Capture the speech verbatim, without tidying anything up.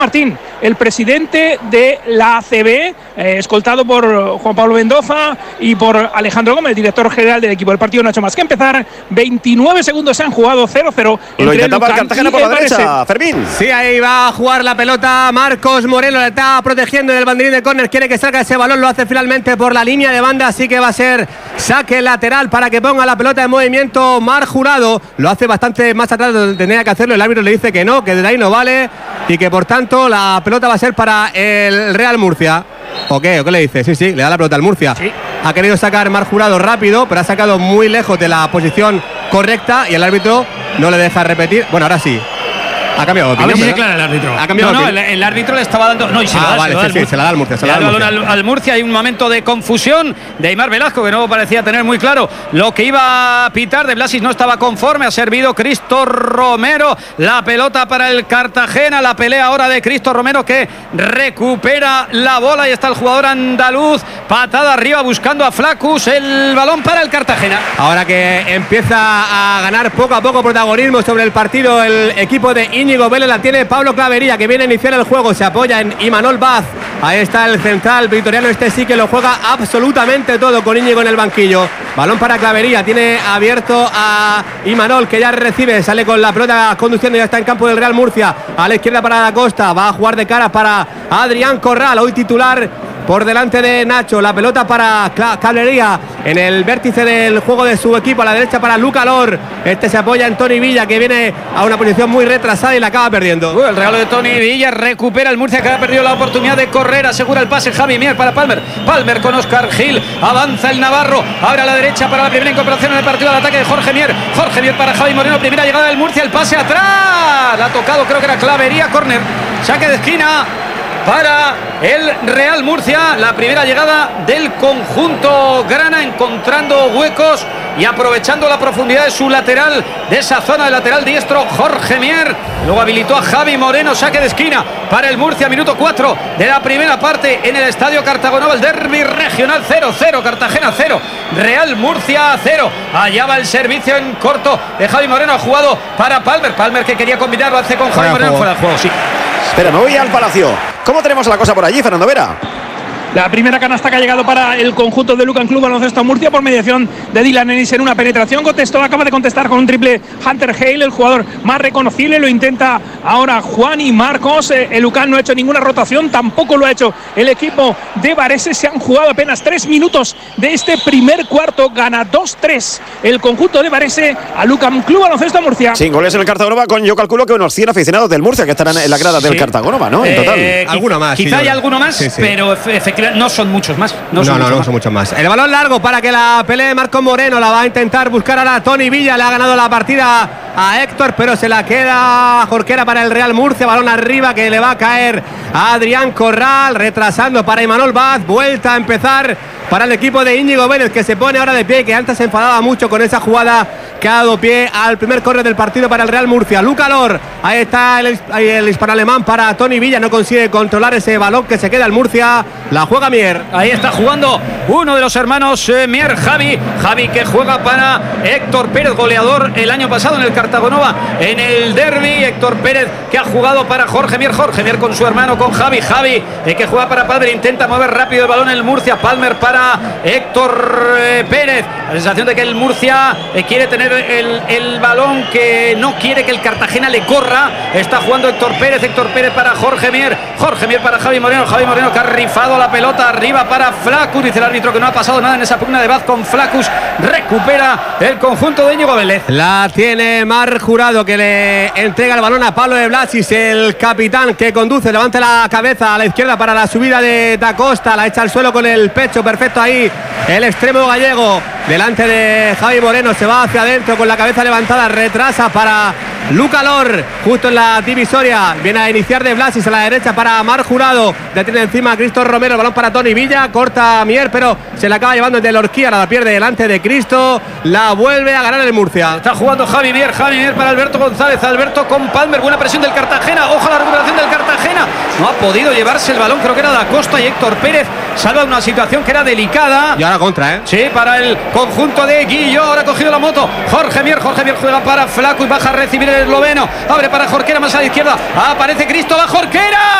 Martín, el presidente de la A C B, eh, escoltado por Juan Pablo Mendoza y por Alejandro Gómez, director general del equipo. El partido no ha hecho más que empezar. veintinueve segundos se han jugado, cero cero. Lo intentaba el Cartagena por la derecha, Fermín. Sí, ahí va a jugar la pelota Marcos Moreno, le está protegiendo en el banderín de córner, quiere que salga ese balón, lo hace finalmente por la línea de banda, así que va a ser saque lateral para que ponga la pelota en movimiento Mar Jurado. Lo hace bastante más atrás de donde tenía que hacerlo, el árbitro le dice que no, que desde ahí no vale y que por tanto la pelota va a ser para el Real Murcia. ¿O qué? ¿O qué le dice? Sí, sí, le da la pelota al Murcia. Sí. Ha querido sacar Mar Jurado rápido, pero ha sacado muy lejos de la posición correcta y el árbitro no le deja repetir. Bueno, ahora sí. Ha cambiado de opinión. A ver si se aclara el árbitro. Ha cambiado no, no, el, el árbitro le estaba dando. No, y se ah, lo da, vale, se lo da sí, sí, se la da al Murcia. Se la da al Murcia. Al, al Murcia. Hay un momento de confusión de Aimar Velasco, que no parecía tener muy claro lo que iba a pitar. De Blasis no estaba conforme. Ha servido Cristo Romero. La pelota para el Cartagena. La pelea ahora de Cristo Romero, que recupera la bola. Y está el jugador andaluz. Patada arriba buscando a Flacus. El balón para el Cartagena. Ahora que empieza a ganar poco a poco protagonismo sobre el partido el equipo de Íñigo Vélez, la tiene Pablo Clavería, que viene a iniciar el juego, se apoya en Imanol Vaz. Ahí está el central victoriano, este sí que lo juega absolutamente todo con Íñigo en el banquillo. Balón para Clavería, tiene abierto a Imanol, que ya recibe, sale con la pelota conduciendo, ya está en campo del Real Murcia. A la izquierda para Da Costa, va a jugar de cara para Adrián Corral, hoy titular por delante de Nacho. La pelota para Clavería en el vértice del juego de su equipo, a la derecha para Luca Lor. Este se apoya en Tony Villa, que viene a una posición muy retrasada y la acaba perdiendo. Uh, el regalo de Tony Villa, recupera el Murcia, que ha perdido la oportunidad de correr, asegura el pase Javi Mier para Palmer. Palmer con Óscar Gil, avanza el Navarro, abre a la derecha para la primera incorporación en el partido, al ataque de Jorge Mier. Jorge Mier para Javi Moreno, primera llegada del Murcia, el pase atrás, la ha tocado, creo que era Clavería, córner, saque de esquina para el Real Murcia. La primera llegada del conjunto grana, encontrando huecos y aprovechando la profundidad de su lateral, de esa zona de lateral diestro, Jorge Mier. Luego habilitó a Javi Moreno, saque de esquina para el Murcia, minuto cuatro de la primera parte en el Estadio Cartagonova, el derbi regional. Cero cero, Cartagena cero, Real Murcia cero. Allá va el servicio en corto de Javi Moreno, ha jugado para Palmer. Palmer, que quería combinarlo, hace con Javi Moreno, fuera del juego, sí. Espera, me voy al Palacio. ¿Cómo tenemos la cosa por allí, Fernando Vera? La primera canasta que ha llegado para el conjunto de Lucan Club Baloncesto Murcia por mediación de Dylan Ennis en una penetración. Contestó, acaba de contestar con un triple Hunter Hale, el jugador más reconocible. Lo intenta ahora Juan y Marcos. El Lucan no ha hecho ninguna rotación, tampoco lo ha hecho el equipo de Varese. Se han jugado apenas tres minutos de este primer cuarto. Gana dos tres el conjunto de Varese a Lucan Club Baloncesto Murcia. Sin goles en el Cartagonova, con yo calculo que unos cien aficionados del Murcia que estarán en la grada del sí. Cartagonova, ¿no? En total. Eh, alguno más. Quizá sí, hay alguno más, sí, sí. pero efectivamente no son muchos más. No, son, no, muchos, no, más. son muchos más. El balón largo para que la pelee Marcos Moreno. La va a intentar buscar ahora Tony Villa. Le ha ganado la partida a Héctor, pero se la queda Jorquera para el Real Murcia. Balón arriba que le va a caer a Adrián Corral. Retrasando para Imanol Vaz. Vuelta a empezar para el equipo de Íñigo Vélez, que se pone ahora de pie, que antes se enfadaba mucho con esa jugada que ha dado pie al primer córner del partido para el Real Murcia. Luca Lor, ahí está el, el hispanoalemán para Tony Villa, no consigue controlar ese balón que se queda al Murcia, la juega Mier. Ahí está jugando uno de los hermanos eh, Mier, Javi, Javi que juega para Héctor Pérez, goleador el año pasado en el Cartagonova en el derbi. Héctor Pérez, que ha jugado para Jorge Mier, Jorge Mier con su hermano, con Javi, Javi eh, que juega para Palmer, intenta mover rápido el balón el Murcia, Palmer para Héctor eh, Pérez. La sensación de que el Murcia eh, quiere tener el, el balón, que no quiere que el Cartagena le corra. Está jugando Héctor Pérez, Héctor Pérez para Jorge Mier, Jorge Mier para Javi Moreno, Javi Moreno que ha rifado la pelota arriba para Flacus. Dice el árbitro que no ha pasado nada en esa pugna de Vaz con Flacus. Recupera el conjunto de Íñigo Vélez. La tiene Mar Jurado, que le entrega el balón a Pablo de Blasis, el capitán, que conduce, levanta la cabeza a la izquierda para la subida de Da Costa, la echa al suelo con el pecho, perfecto ahí el extremo gallego, delante de Javi Moreno, se va hacia adentro con la cabeza levantada, retrasa para Luca Lor, justo en la divisoria, viene a iniciar de Blasis a la derecha para Mar Jurado, le tiene encima a Cristo Romero, el balón para Tony Villa, corta Mier, pero se la acaba llevando de Lorquía, la pierde delante de Cristo, la vuelve a ganar el Murcia. Está jugando Javi Mier, Javi Mier para Alberto González, Alberto con Palmer, buena presión del Cartagena, ojo a la recuperación del Cartagena, no ha podido llevarse el balón, creo que era Da Costa, y Héctor Pérez salva una situación que era delicada. Y ahora contra, ¿eh? Sí, para el conjunto de Guillo. Ahora ha cogido la moto Jorge Mier. Jorge Mier juega para Flaco y baja a recibir el esloveno. Abre para Jorquera más a la izquierda. Aparece Cristóbal Jorquera.